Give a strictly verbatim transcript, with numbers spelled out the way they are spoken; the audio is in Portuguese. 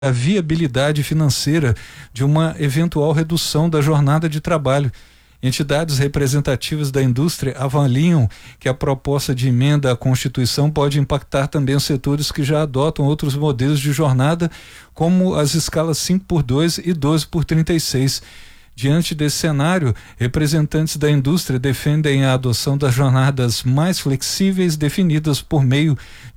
a viabilidade financeira de uma eventual redução da jornada de trabalho. Entidades representativas da indústria avaliam que a proposta de emenda à Constituição pode impactar também os setores que já adotam outros modelos de jornada, como as escalas cinco por dois e doze por trinta e seis. Diante desse cenário, representantes da indústria defendem a adoção das jornadas mais flexíveis definidas por meio